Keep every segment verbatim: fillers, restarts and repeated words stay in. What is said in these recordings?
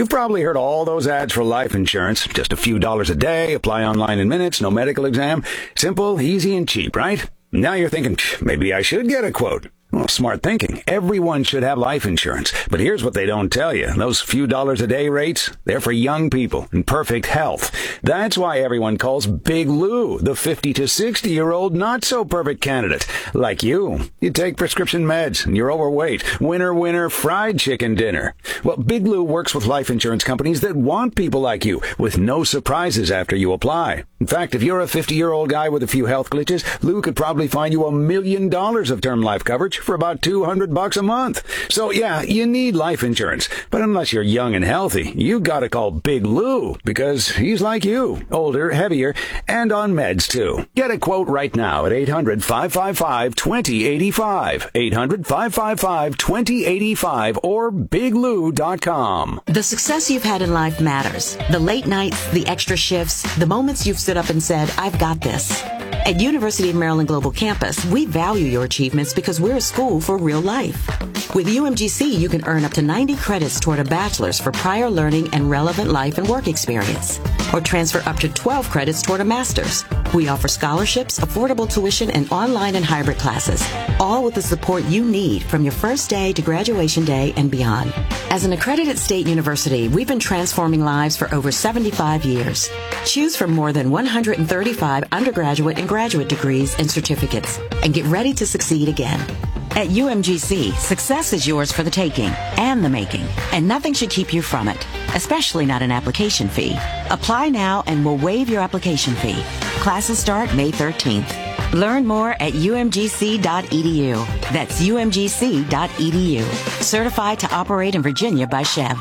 You've probably heard all those ads for life insurance. Just a few dollars a day, apply online in minutes, no medical exam. Simple, easy, and cheap, right? Now you're thinking, maybe I should get a quote. Well, smart thinking. Everyone should have life insurance. But here's what they don't tell you. Those few dollars a day rates, they're for young people in perfect health. That's why everyone calls Big Lou the fifty to sixty-year-old not-so-perfect candidate. Like you. You take prescription meds and you're overweight. Winner, winner, fried chicken dinner. Well, Big Lou works with life insurance companies that want people like you with no surprises after you apply. In fact, if you're a fifty-year-old guy with a few health glitches, Lou could probably find you a million dollars of term life coverage for about two hundred bucks a month. So yeah, you need life insurance. But unless you're young and healthy, you gotta call Big Lou because he's like you, older, heavier, and on meds too. Get a quote right now at eight hundred, five five five, two zero eight five, eight hundred, five five five, two zero eight five, or big lou dot com. The success you've had in life matters. The late nights, the extra shifts, the moments you've stood up and said, I've got this. At University of Maryland Global Campus, we value your achievements because we're a school for real life. With U M G C, you can earn up to ninety credits toward a bachelor's for prior learning and relevant life and work experience, or transfer up to twelve credits toward a master's. We offer scholarships, affordable tuition, and online and hybrid classes, all with the support you need from your first day to graduation day and beyond. As an accredited state university, we've been transforming lives for over seventy-five years. Choose from more than one hundred thirty-five undergraduate and graduate degrees and certificates, and get ready to succeed again. At U M G C, success is yours for the taking and the making, and nothing should keep you from it, especially not an application fee. Apply now and we'll waive your application fee. Classes start May thirteenth. Learn more at u m g c dot e d u. That's u m g c dot e d u. Certified to operate in Virginia by Chev.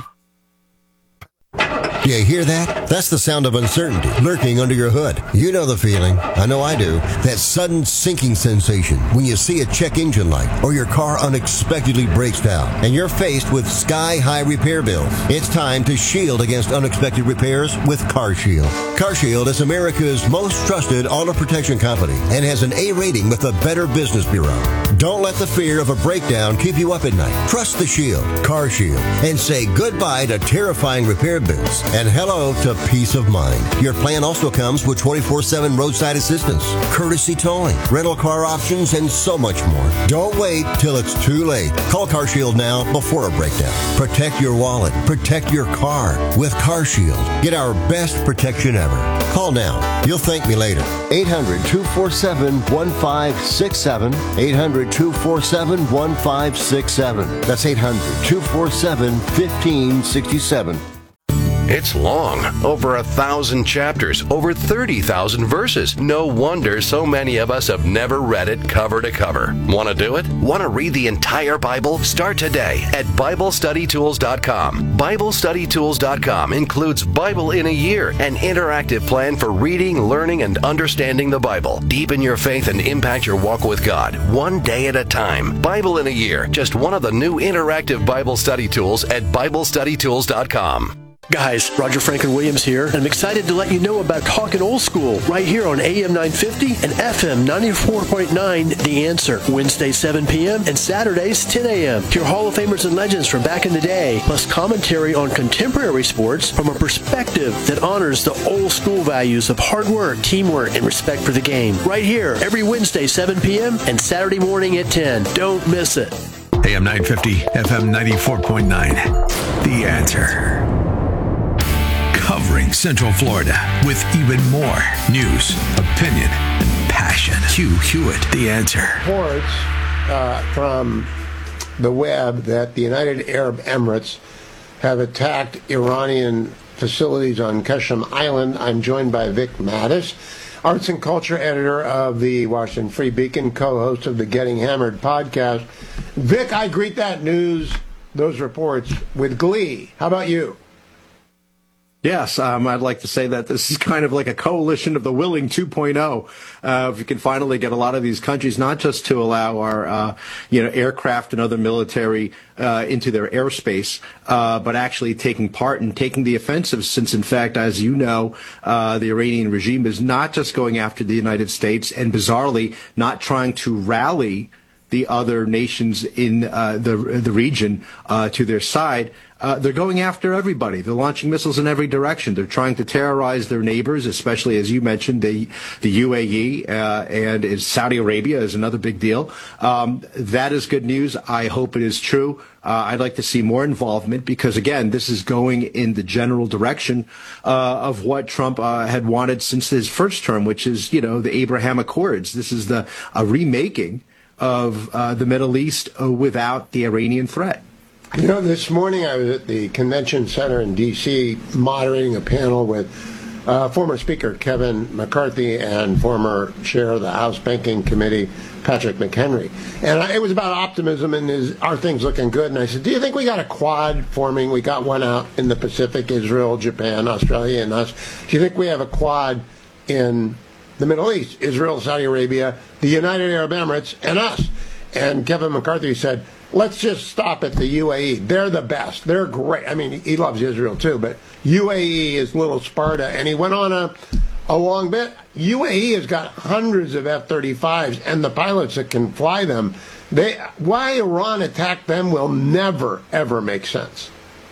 You hear that? That's the sound of uncertainty lurking under your hood. You know the feeling. I know I do. That sudden sinking sensation when you see a check engine light or your car unexpectedly breaks down and you're faced with sky-high repair bills. It's time to shield against unexpected repairs with CarShield. CarShield is America's most trusted auto protection company and has an A rating with the Better Business Bureau. Don't let the fear of a breakdown keep you up at night. Trust the Shield, CarShield, and say goodbye to terrifying repair bills and hello to peace of mind. Your plan also comes with twenty-four seven roadside assistance, courtesy towing, rental car options, and so much more. Don't wait till it's too late. Call CarShield now before a breakdown. Protect your wallet. Protect your car with CarShield. Get our best protection ever. Call now. You'll thank me later. eight hundred, two four seven, one five six seven. eight hundred, two four seven, one five six seven. That's eight hundred, two four seven, one five six seven. It's long, over a thousand chapters, over thirty thousand verses. No wonder so many of us have never read it cover to cover. Want to do it? Want to read the entire Bible? Start today at Bible Study Tools dot com. Bible Study Tools dot com includes Bible in a Year, an interactive plan for reading, learning, and understanding the Bible. Deepen your faith and impact your walk with God, one day at a time. Bible in a Year, just one of the new interactive Bible study tools at Bible Study Tools dot com. Guys, Roger Franklin Williams here, and I'm excited to let you know about Talkin' Old School right here on A M nine fifty and F M ninety-four point nine The Answer. Wednesdays seven p.m. and Saturdays ten a.m. Hear Hall of Famers and legends from back in the day, plus commentary on contemporary sports from a perspective that honors the old school values of hard work, teamwork, and respect for the game. Right here, every Wednesday seven p.m. and Saturday morning at ten. Don't miss it. A M nine fifty, F M ninety-four point nine The Answer. Covering Central Florida with even more news, opinion, and passion. Hugh Hewitt, The Answer. Reports uh, from the web that the United Arab Emirates have attacked Iranian facilities on Qasem Island. I'm joined by Vic Mattis, arts and culture editor of the Washington Free Beacon, co-host of the Getting Hammered podcast. Vic, I greet that news, those reports, with glee. How about you? Yes, um, I'd like to say that this is kind of like a coalition of the willing two point oh. Uh, if we can finally get a lot of these countries not just to allow our, uh, you know, aircraft and other military uh, into their airspace, uh, but actually taking part and taking the offensive. Since, in fact, as you know, uh, the Iranian regime is not just going after the United States and bizarrely not trying to rally the other nations in uh, the the region uh, to their side. Uh, they're going after everybody. They're launching missiles in every direction. They're trying to terrorize their neighbors, especially, as you mentioned, the the U A E uh, and is Saudi Arabia is another big deal. Um, that is good news. I hope it is true. Uh, I'd like to see more involvement because, again, this is going in the general direction uh, of what Trump uh, had wanted since his first term, which is, you know, the Abraham Accords. This is the a remaking of uh, the Middle East uh, without the Iranian threat. You know, this morning I was at the Convention Center in D C moderating a panel with uh, former Speaker Kevin McCarthy and former Chair of the House Banking Committee, Patrick McHenry. And I, it was about optimism and is, are things looking good? And I said, do you think we got a quad forming? We got one out in the Pacific, Israel, Japan, Australia, and us. Do you think we have a quad in the Middle East, Israel, Saudi Arabia, the United Arab Emirates, and us? And Kevin McCarthy said, let's just stop at the U A E. They're the best. They're great. I mean, he loves Israel too, but U A E is little Sparta. And he went on a, a long bit. U A E has got hundreds of F thirty-fives and the pilots that can fly them. They, why Iran attacked them will never, ever make sense.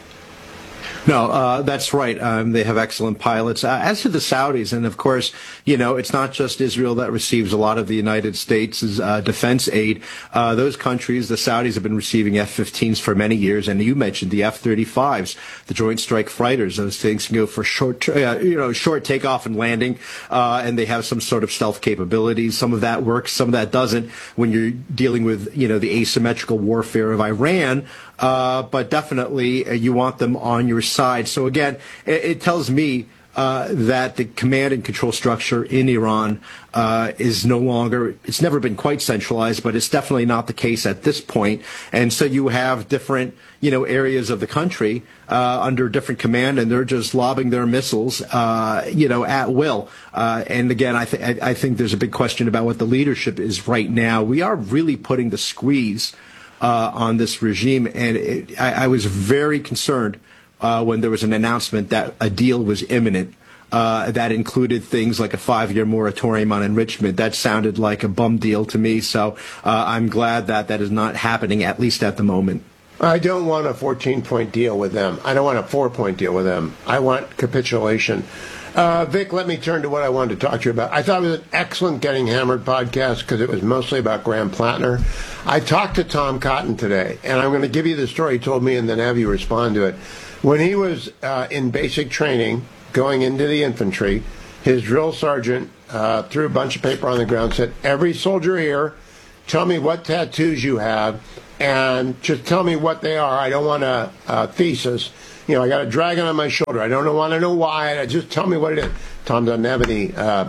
No, uh, that's right. Um, they have excellent pilots. Uh, as to the Saudis, and of course, you know, it's not just Israel that receives a lot of the United States' uh, defense aid. Uh, those countries, the Saudis, have been receiving F fifteens for many years, and you mentioned the F thirty-fives, the Joint Strike Fighters. Those things can go for short, uh, you know, short takeoff and landing, uh, and they have some sort of stealth capabilities. Some of that works, some of that doesn't. When you're dealing with, you know, the asymmetrical warfare of Iran. Uh, but definitely uh, you want them on your side. So again, it, it tells me uh, that the command and control structure in Iran uh, is no longer, it's never been quite centralized, but it's definitely not the case at this point. And so you have different, you know, areas of the country uh, under different command, and they're just lobbing their missiles, uh, you know, at will. Uh, and again, I, th- I think there's a big question about what the leadership is right now. We are really putting the squeeze Uh, on this regime, and it, I, I was very concerned uh, when there was an announcement that a deal was imminent uh, that included things like a five-year moratorium on enrichment. That sounded like a bum deal to me, so uh, I'm glad that that is not happening, at least at the moment. I don't want a fourteen-point deal with them. I don't want a four-point deal with them. I want capitulation. Uh, Vic, let me turn to what I wanted to talk to you about. I thought it was an excellent Getting Hammered podcast because it was mostly about Graham Plattner. I talked to Tom Cotton today, and I'm going to give you the story he told me and then have you respond to it. When he was uh, in basic training, going into the infantry, his drill sergeant uh, threw a bunch of paper on the ground and said, every soldier here, tell me what tattoos you have, and just tell me what they are. I don't want a, a thesis. You know, I got a dragon on my shoulder. I don't want to know why. Just tell me what it is. Tom doesn't have any uh,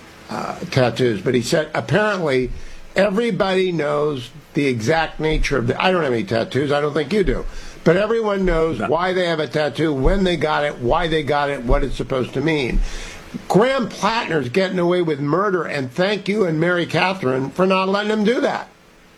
uh, tattoos, but he said apparently everybody knows the exact nature of the. I don't have any tattoos. I don't think you do, but everyone knows no. why they have a tattoo, when they got it, why they got it, what it's supposed to mean. Graham Plattner's getting away with murder, and thank you and Mary Catherine for not letting him do that.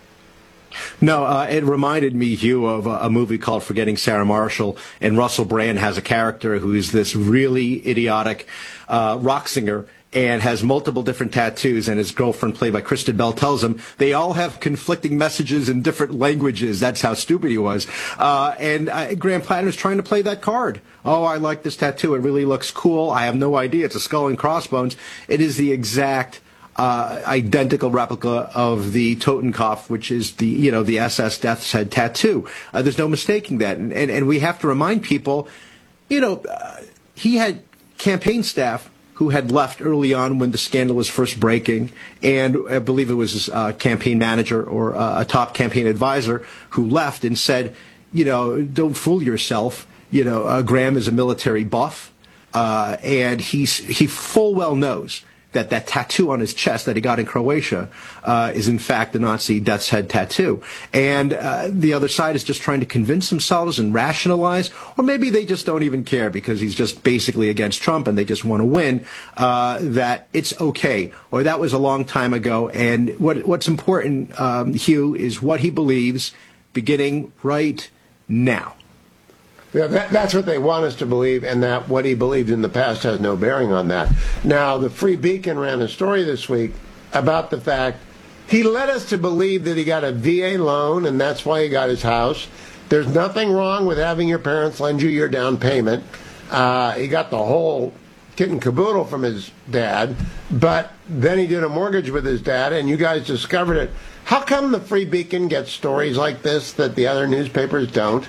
No, uh, it reminded me, Hugh, of a, a movie called Forgetting Sarah Marshall, and Russell Brand has a character who is this really idiotic uh, rock singer and has multiple different tattoos, and his girlfriend, played by Kristen Bell, tells him they all have conflicting messages in different languages. That's how stupid he was. Uh, and uh, Graham Plattner's trying to play that card. Oh, I like this tattoo. It really looks cool. I have no idea. It's a skull and crossbones. It is the exact Uh, identical replica of the Totenkopf, which is the, you know, the S S Death's Head tattoo. Uh, there's no mistaking that. And, and, and we have to remind people, you know, uh, he had campaign staff who had left early on when the scandal was first breaking, and I believe it was his uh, campaign manager or uh, a top campaign advisor who left and said, you know, don't fool yourself. You know, uh, Graham is a military buff, uh, and he's, he full well knows that that tattoo on his chest that he got in Croatia uh, is in fact the Nazi Death's Head tattoo. And uh, the other side is just trying to convince themselves and rationalize, or maybe they just don't even care because he's just basically against Trump and they just want to win, uh, that it's okay, or that was a long time ago. And what what's important, um, Hugh, is what he believes beginning right now. Yeah, that, that's what they want us to believe, and that what he believed in the past has no bearing on that. Now, the Free Beacon ran a story this week about the fact he led us to believe that he got a V A loan, and that's why he got his house. There's nothing wrong with having your parents lend you your down payment. Uh, he got the whole kit and caboodle from his dad, but then he did a mortgage with his dad, and you guys discovered it. How come the Free Beacon gets stories like this that the other newspapers don't?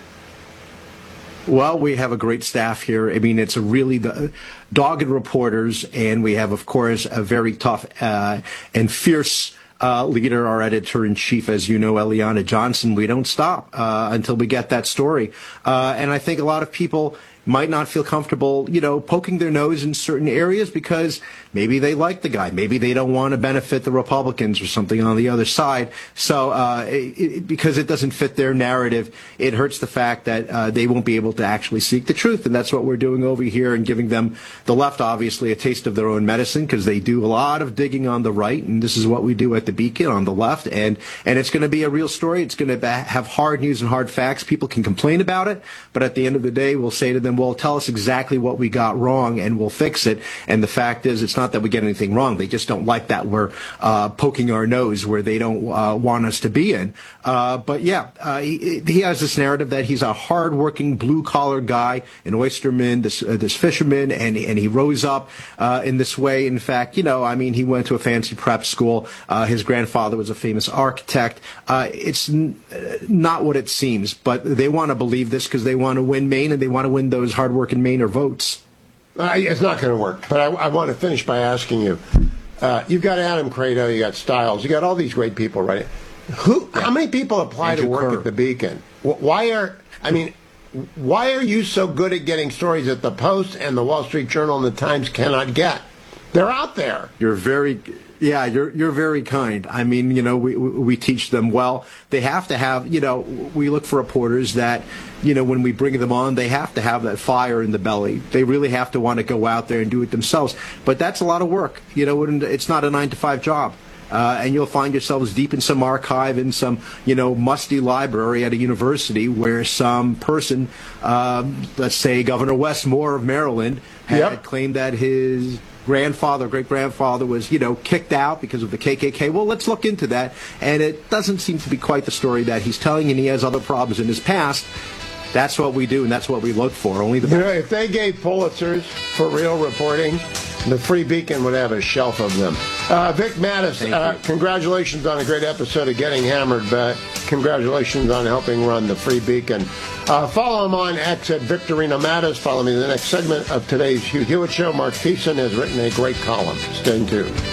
Well, we have a great staff here. I mean, it's a really the, dogged reporters, and we have, of course, a very tough uh, and fierce uh, leader, our editor-in-chief, as you know, Eliana Johnson. We don't stop uh, until we get that story. Uh, and I think a lot of people might not feel comfortable, you know, poking their nose in certain areas because maybe they like the guy. Maybe they don't want to benefit the Republicans or something on the other side. So uh, it, it, because it doesn't fit their narrative, it hurts the fact that uh, they won't be able to actually seek the truth. And that's what we're doing over here and giving them, the left, obviously, a taste of their own medicine because they do a lot of digging on the right. And this is what we do at the Beacon on the left. And, and it's going to be a real story. It's going to have hard news and hard facts. People can complain about it. But at the end of the day, we'll say to them, well, tell us exactly what we got wrong and we'll fix it. And the fact is, it's not that we get anything wrong. They just don't like that we're uh, poking our nose where they don't uh, want us to be in. Uh, but yeah, uh, he, he has this narrative that he's a hardworking blue-collar guy, an oysterman, this, uh, this fisherman, and, and he rose up uh, in this way. In fact, you know, I mean, he went to a fancy prep school. Uh, his grandfather was a famous architect. Uh, it's n- not what it seems, but they want to believe this because they want to win Maine and they want to win those hardworking Mainer votes. Uh, it's not going to work. But I, I want to finish by asking you: uh, you've got Adam Credo, you got Stiles, you got all these great people, right? Who? Yeah. How many people apply Andrew to work Kerr. At the Beacon? Why are? I mean, why are you so good at getting stories that the Post and the Wall Street Journal and the Times cannot get? They're out there. You're very. Yeah, you're you're very kind. I mean, you know, we we teach them well. They have to have, you know, we look for reporters that, you know, when we bring them on, they have to have that fire in the belly. They really have to want to go out there and do it themselves. But that's a lot of work. You know, it's not a nine to five job. Uh, and you'll find yourselves deep in some archive, in some, you know, musty library at a university where some person, um, let's say Governor Wes Moore of Maryland, had yep. claimed that his grandfather, great-grandfather was, you know, kicked out because of the K K K. Well, let's look into that. And it doesn't seem to be quite the story that he's telling, and he has other problems in his past. That's what we do, and that's what we look for. Only the you know, if they gave Pulitzers for real reporting, the Free Beacon would have a shelf of them. Uh, Vic Mattis, uh, congratulations on a great episode of Getting Hammered, but congratulations on helping run the Free Beacon. Uh, follow him on X at Victorino Mattis. Follow me in the next segment of today's Hugh Hewitt Show. Mark Thiessen has written a great column. Stay tuned.